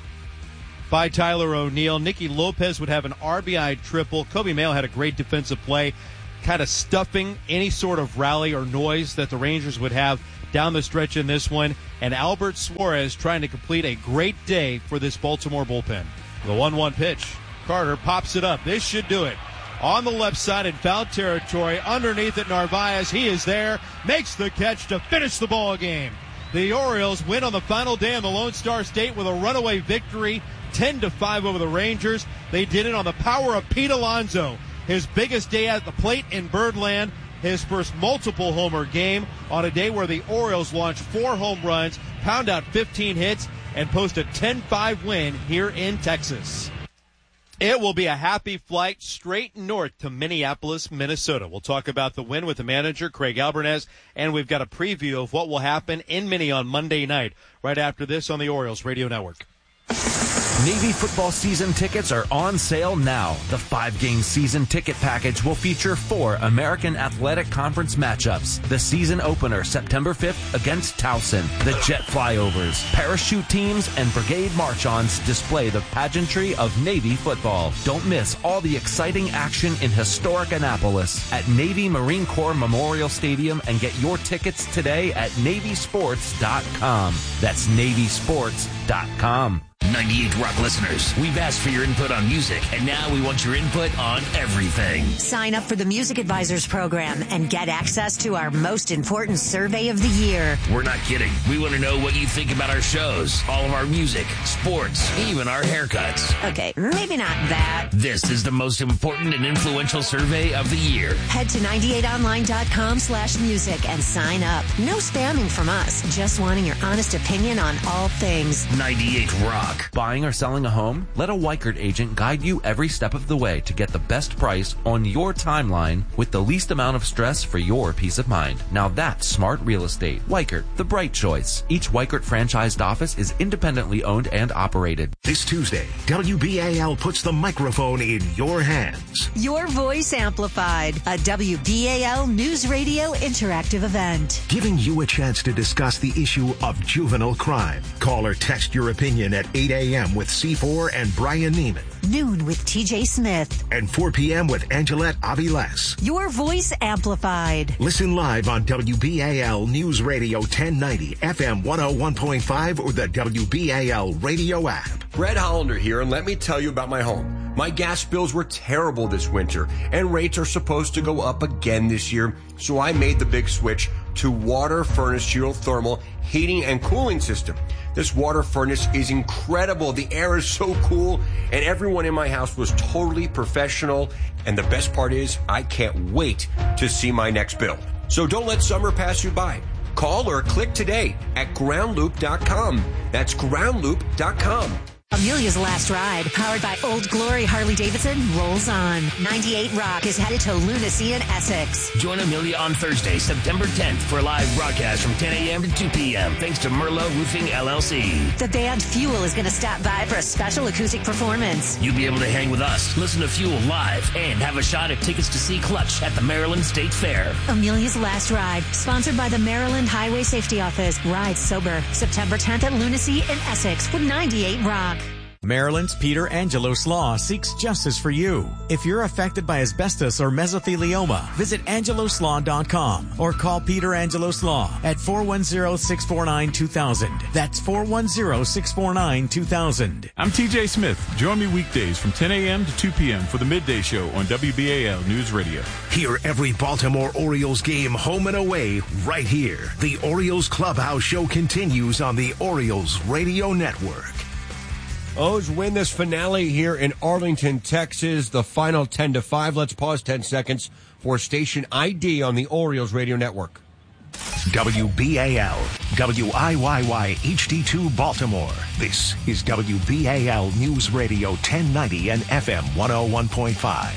by Tyler O'Neill. Nicky Lopez would have an R B I triple. Kobe Mayo had a great defensive play, kind of stuffing any sort of rally or noise that the Rangers would have down the stretch in this one. And Albert Suarez trying to complete a great day for this Baltimore bullpen. The one one pitch. Carter pops it up. This should do it. On the left side in foul territory, underneath it, Narvaez, he is there, makes the catch to finish the ball game. The Orioles win on the final day in the Lone Star State with a runaway victory, ten to five over the Rangers. They did it on the power of Pete Alonso, his biggest day at the plate in Birdland, his first multiple homer game on a day where the Orioles launched four home runs, pound out fifteen hits, and post a ten five win here in Texas. It will be a happy flight straight north to Minneapolis, Minnesota. We'll talk about the win with the manager, Craig Albernez, and we've got a preview of what will happen in Minnie on Monday night, right after this on the Orioles Radio Network. Navy football season tickets are on sale now. The five-game season ticket package will feature four American Athletic Conference matchups. The season opener, September fifth, against Towson. The jet flyovers, parachute teams, and brigade march-ons display the pageantry of Navy football. Don't miss all the exciting action in historic Annapolis at Navy Marine Corps Memorial Stadium and get your tickets today at Navy Sports dot com. That's Navy Sports dot com. ninety-eight Rock listeners, we've asked for your input on music, and now we want your input on everything. Sign up for the Music Advisors program and get access to our most important survey of the year. We're not kidding. We want to know what you think about our shows, all of our music, sports, even our haircuts. Okay, maybe not that. This is the most important and influential survey of the year. Head to ninety-eight online dot com slash music and sign up. No spamming from us, just wanting your honest opinion on all things. ninety-eight Rock. Buying or selling a home? Let a Weichert agent guide you every step of the way to get the best price on your timeline with the least amount of stress for your peace of mind. Now that's smart real estate. Weichert, the bright choice. Each Weichert franchised office is independently owned and operated. This Tuesday, W B A L puts the microphone in your hands. Your Voice Amplified, a W B A L News Radio interactive event. Giving you a chance to discuss the issue of juvenile crime. Call or text your opinion at eight a.m. with C four and Brian Neiman. Noon with T J Smith. And four p.m. with Angelette Aviles. Your Voice Amplified. Listen live on W B A L News Radio ten ninety, F M one oh one point five, or the W B A L radio app. Brett Hollander here, and let me tell you about my home. My gas bills were terrible this winter, and rates are supposed to go up again this year, so I made the big switch to Water Furnace Geothermal Heating and Cooling System. This water furnace is incredible. The air is so cool, and everyone in my house was totally professional. And the best part is, I can't wait to see my next bill. So don't let summer pass you by. Call or click today at ground loop dot com. That's ground loop dot com. Amelia's Last Ride, powered by Old Glory Harley-Davidson, rolls on. ninety-eight Rock is headed to Lunacy in Essex. Join Amelia on Thursday, September tenth for a live broadcast from ten a.m. to two p.m. thanks to Merlot Roofing, L L C. The band Fuel is going to stop by for a special acoustic performance. You'll be able to hang with us, listen to Fuel live, and have a shot at tickets to see Clutch at the Maryland State Fair. Amelia's Last Ride, sponsored by the Maryland Highway Safety Office. Ride sober. September tenth at Lunacy in Essex with ninety-eight Rock. Maryland's Peter Angelos Law seeks justice for you. If you're affected by asbestos or mesothelioma, visit angelos law dot com or call Peter Angelos Law at four one zero, six four nine, two thousand. That's four one zero, six four nine, two thousand. I'm T J Smith. Join me weekdays from ten a.m. to two p.m. for the Midday Show on W B A L News Radio. Hear every Baltimore Orioles game home and away right here. The Orioles Clubhouse Show continues on the Orioles Radio Network. O's win this finale here in Arlington, Texas. The final ten to five. Let's pause ten seconds for station I D on the Orioles Radio Network. W B A L, W I Y Y H D two Baltimore. This is W B A L News Radio ten ninety and F M one oh one point five.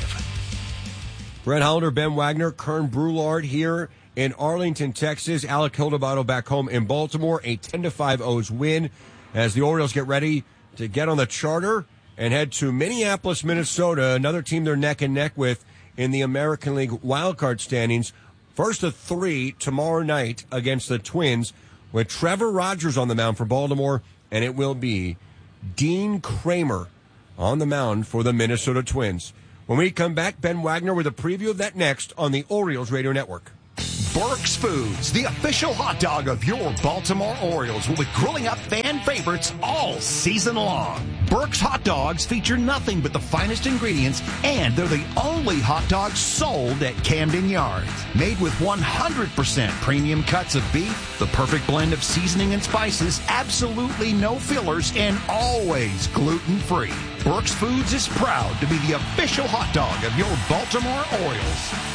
Brett Hollander, Ben Wagner, Kern Brulard here in Arlington, Texas. Alec Hildebrand back home in Baltimore. A ten to five O's win as the Orioles get ready to get on the charter and head to Minneapolis, Minnesota, another team they're neck and neck with in the American League wildcard standings. First of three tomorrow night against the Twins with Trevor Rogers on the mound for Baltimore, and it will be Dean Kramer on the mound for the Minnesota Twins. When we come back, Ben Wagner with a preview of that next on the Orioles Radio Network. Burke's Foods, the official hot dog of your Baltimore Orioles, will be grilling up fan favorites all season long. Burke's hot dogs feature nothing but the finest ingredients, and they're the only hot dogs sold at Camden Yards. Made with one hundred percent premium cuts of beef, the perfect blend of seasoning and spices, absolutely no fillers, and always gluten-free. Burke's Foods is proud to be the official hot dog of your Baltimore Orioles.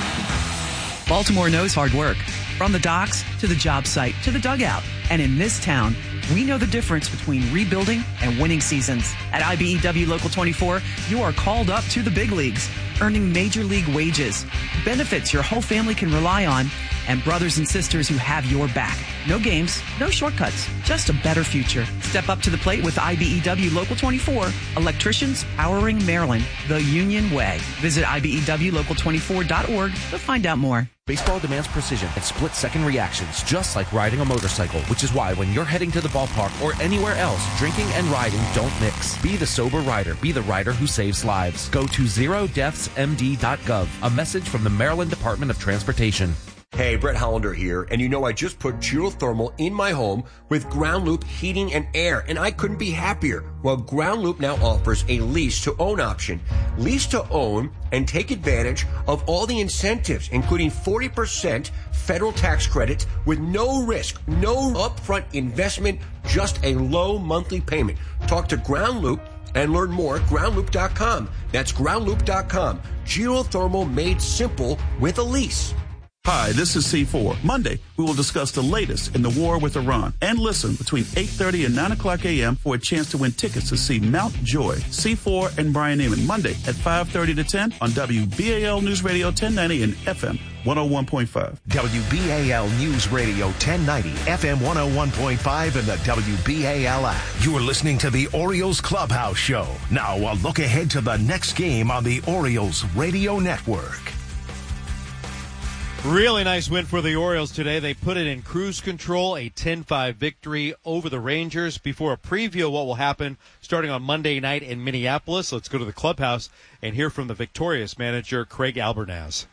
Baltimore knows hard work. From the docks to the job site to the dugout. And in this town, we know the difference between rebuilding and winning seasons. At I B E W Local twenty-four, you are called up to the big leagues, earning major league wages, benefits your whole family can rely on, and brothers and sisters who have your back. No games, no shortcuts, just a better future. Step up to the plate with I B E W Local twenty-four, electricians powering Maryland the Union way. Visit I B E W local twenty-four dot org to find out more. Baseball demands precision and split-second reactions, just like riding a motorcycle, which is why when you're heading to the ballpark or anywhere else, drinking and riding don't mix. Be the sober rider. Be the rider who saves lives. Go to zero deaths m d dot gov. A message from the Maryland Department of Transportation. Hey, Brett Hollander here, and you know I just put geothermal in my home with Ground Loop Heating and Air, and I couldn't be happier. Well, Ground Loop now offers a lease-to-own option. Lease-to-own and take advantage of all the incentives, including forty percent federal tax credits with no risk, no upfront investment, just a low monthly payment. Talk to Ground Loop and learn more at ground loop dot com. That's ground loop dot com. Geothermal made simple with a lease. Hi, this is C four. Monday, we will discuss the latest in the war with Iran and listen between eight thirty and nine o'clock a.m. for a chance to win tickets to see Mount Joy, C four, and Brian Neiman Monday at five thirty to ten on W B A L News Radio ten ninety and F M one oh one point five. W B A L News Radio ten ninety, F M one oh one point five, and the W B A L app. You are listening to the Orioles Clubhouse Show. Now, a look ahead to the next game on the Orioles Radio Network. Really nice win for the Orioles today. They put it in cruise control, a ten five victory over the Rangers. Before a preview of what will happen starting on Monday night in Minneapolis, let's go to the clubhouse and hear from the victorious manager, Craig Albernaz.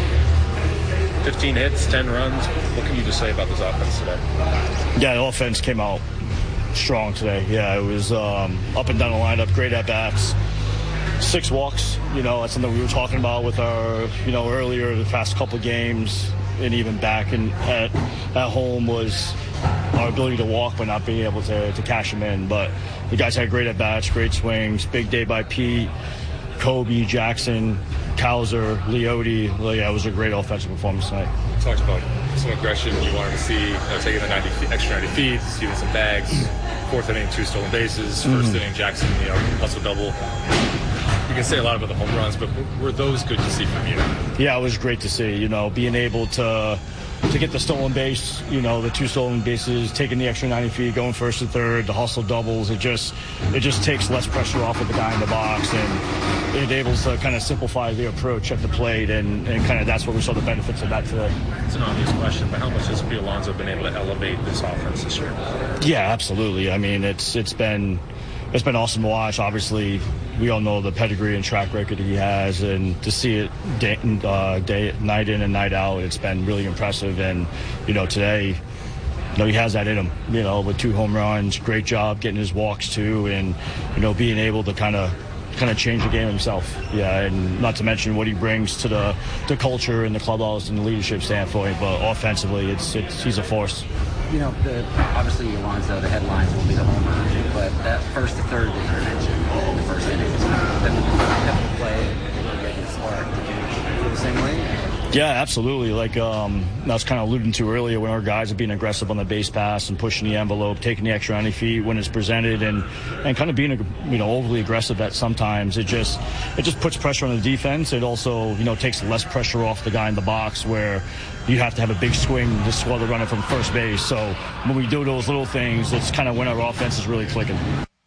fifteen hits, ten runs. What can you just say about this offense today? Yeah, the offense came out strong today. Yeah, it was um, up and down the lineup, great at-bats. Six walks, you know, that's something we were talking about with our, you know, earlier the past couple of games and even back in, at, at home was our ability to walk but not being able to, to cash them in. But the guys had great at-bats, great swings, big day by Pete, Kobe, Jackson, Cowser, Leote. Yeah, it was a great offensive performance tonight. You talked about some aggression you wanted to see, you know, taking the ninety extra ninety feet, stealing some bags, fourth inning, two stolen bases, first mm-hmm. inning, Jackson, you know, hustle double. You can say a lot about the home runs, but were those good to see from you? Yeah, it was great to see, you know, being able to to get the stolen base, you know, the two stolen bases, taking the extra ninety feet, going first and third, the hustle doubles. It just it just takes less pressure off of the guy in the box, and it enables to kind of simplify the approach at the plate, and, and kind of that's where we saw the benefits of that today. It's an obvious question, but how much has Pete Alonso been able to elevate this offense this year? Yeah, absolutely. I mean, it's it's been it's been awesome to watch. Obviously, we all know the pedigree and track record he has, and to see it day, uh, day, night in and night out, it's been really impressive. And, you know, today, you know, he has that in him, you know, with two home runs, great job getting his walks too, and, you know, being able to kind of kind of change the game himself. Yeah, and not to mention what he brings to the, the culture and the clubhouse and the leadership standpoint, but offensively, it's, it's he's a force. You know, the, obviously Alonso, the headlines will be the home run, but that first to third that you mentioned in the first inning was definitely play, really getting spark. Did you feel the same way? Yeah, absolutely. Like um, I was kind of alluding to earlier, when our guys are being aggressive on the base pass and pushing the envelope, taking the extra ninety feet when it's presented, and, and kind of being, you know, overly aggressive at sometimes, it just it just puts pressure on the defense. It also, you know, takes less pressure off the guy in the box, where you have to have a big swing to swell the runner from first base. So when we do those little things, it's kind of when our offense is really clicking.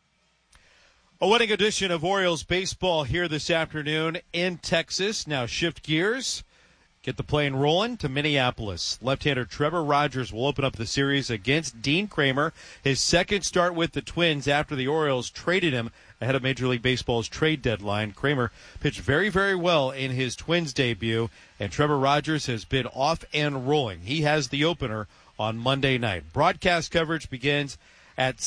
A winning edition of Orioles baseball here this afternoon in Texas. Now shift gears. Get the plane rolling to Minneapolis. Left-hander Trevor Rogers will open up the series against Dean Kramer. His second start with the Twins after the Orioles traded him ahead of Major League Baseball's trade deadline. Kramer pitched very, very well in his Twins debut, and Trevor Rogers has been off and rolling. He has the opener on Monday night. Broadcast coverage begins at